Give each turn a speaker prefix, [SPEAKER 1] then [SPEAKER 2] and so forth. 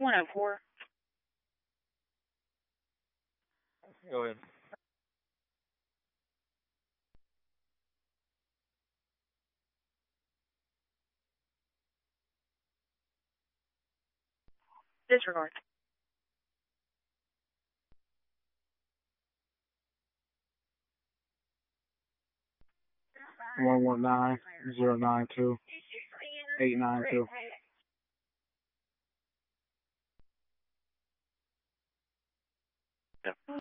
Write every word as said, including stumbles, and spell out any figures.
[SPEAKER 1] one oh four.
[SPEAKER 2] Go ahead.
[SPEAKER 1] Disregard.
[SPEAKER 3] One one nine zero nine two eight nine two.
[SPEAKER 2] Yep.